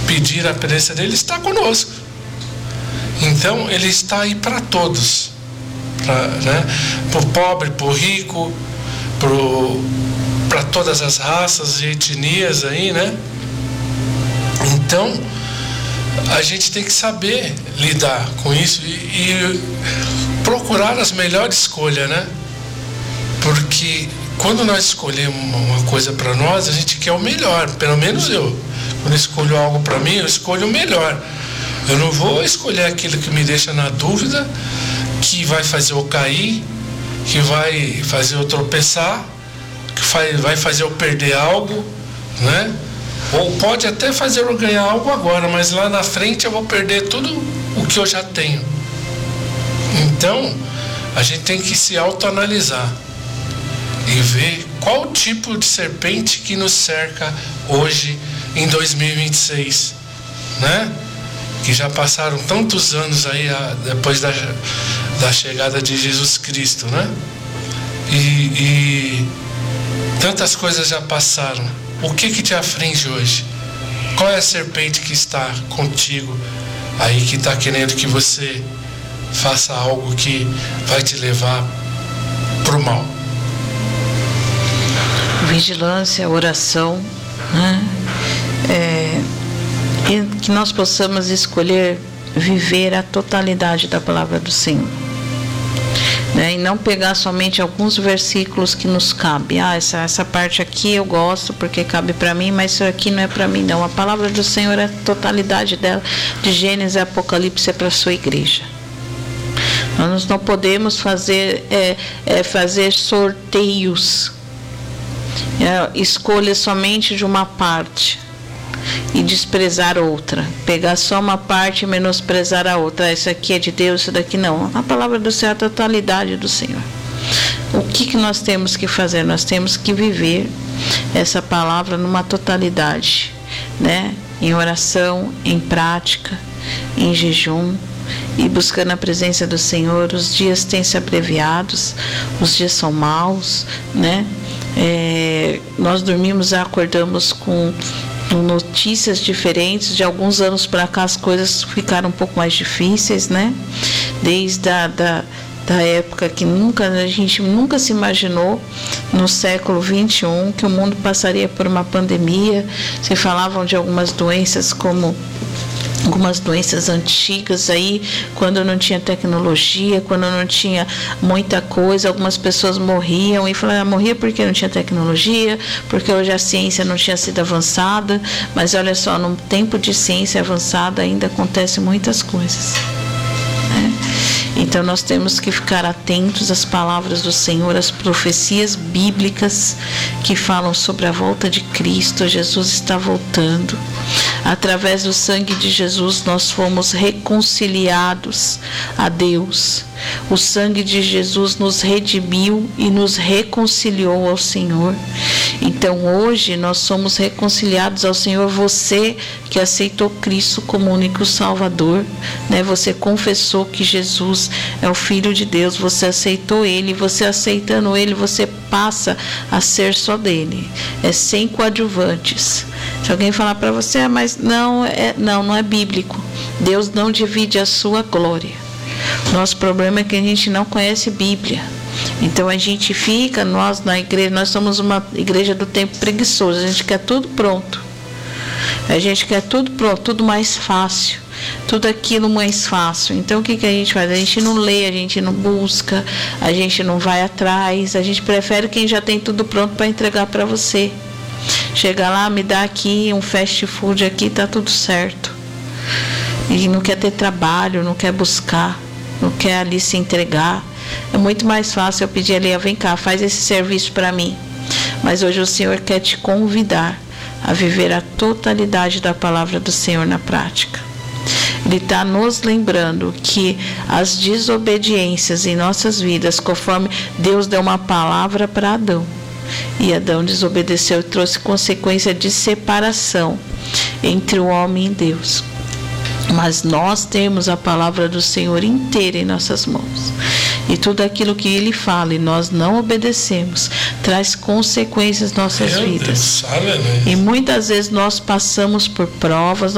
pedir a presença dele, está conosco. Então ele está aí para todos, né? Para o pobre, para o rico, para todas as raças e etnias aí, né? Então a gente tem que saber lidar com isso e procurar as melhores escolhas, né? Porque quando nós escolhemos uma coisa para nós, a gente quer o melhor. Pelo menos eu, quando escolho algo para mim, eu escolho o melhor. Eu não vou escolher aquilo que me deixa na dúvida, que vai fazer eu cair, que vai fazer eu tropeçar, que vai fazer eu perder algo, né? Ou pode até fazer eu ganhar algo agora, mas lá na frente eu vou perder tudo o que eu já tenho. Então, a gente tem que se autoanalisar e ver qual tipo de serpente que nos cerca hoje em 2026, né? Que já passaram tantos anos aí depois da chegada de Jesus Cristo, né? E tantas coisas já passaram. O que te aflige hoje? Qual é a serpente que está contigo aí, que está querendo que você faça algo que vai te levar para o mal? Vigilância, oração, né? E que nós possamos escolher viver a totalidade da palavra do Senhor, né? E não pegar somente alguns versículos que nos cabem. Essa parte aqui eu gosto porque cabe para mim, mas isso aqui não é para mim, não. A palavra do Senhor é a totalidade dela, de Gênesis a Apocalipse, é para a sua igreja. Nós não podemos fazer sorteios, escolha somente de uma parte e desprezar outra, pegar só uma parte e menosprezar a outra. Isso aqui é de Deus, isso daqui não. A palavra do Senhor é a totalidade do Senhor. O que nós temos que fazer? Nós temos que viver essa palavra numa totalidade, né? Em oração, em prática, em jejum e buscando a presença do Senhor. Os dias têm se abreviados, os dias são maus, né? Nós dormimos e acordamos com notícias diferentes. De alguns anos para cá as coisas ficaram um pouco mais difíceis, né? Desde da época que a gente nunca se imaginou, no século 21, que o mundo passaria por uma pandemia. Se falavam de algumas doenças, como algumas doenças antigas aí, quando não tinha tecnologia, quando não tinha muita coisa, algumas pessoas morriam e falaram, morria porque não tinha tecnologia, porque hoje a ciência não tinha sido avançada. Mas olha só, num tempo de ciência avançada ainda acontecem muitas coisas, né? Então nós temos que ficar atentos às palavras do Senhor, às profecias bíblicas que falam sobre a volta de Cristo. Jesus está voltando. Através do sangue de Jesus nós fomos reconciliados a Deus. O sangue de Jesus nos redimiu e nos reconciliou ao Senhor. Então hoje nós somos reconciliados ao Senhor. Você que aceitou Cristo como único Salvador, né? Você confessou que Jesus é o Filho de Deus, você aceitou Ele. Você aceitando Ele, você passa a ser só dele. É sem coadjuvantes. Se alguém falar para você, mas não é bíblico. Deus não divide a sua glória. Nosso problema é que a gente não conhece Bíblia. Então a gente fica, nós na igreja, nós somos uma igreja do tempo preguiçoso. A gente quer tudo pronto. A gente quer tudo pronto, tudo mais fácil. Tudo aquilo mais fácil. Então o que a gente faz? A gente não lê, a gente não busca, a gente não vai atrás. A gente prefere quem já tem tudo pronto para entregar para você. Chega lá, me dá aqui um fast food aqui, tá tudo certo. E não quer ter trabalho, não quer buscar, não quer ali se entregar. É muito mais fácil eu pedir ali, vem cá, faz esse serviço para mim. Mas hoje o Senhor quer te convidar a viver a totalidade da palavra do Senhor na prática. Ele está nos lembrando que as desobediências em nossas vidas, conforme Deus deu uma palavra para Adão, e Adão desobedeceu e trouxe consequência de separação entre o homem e Deus. Mas nós temos a palavra do Senhor inteira em nossas mãos. E tudo aquilo que Ele fala e nós não obedecemos, traz consequências em nossas vidas. E muitas vezes nós passamos por provas,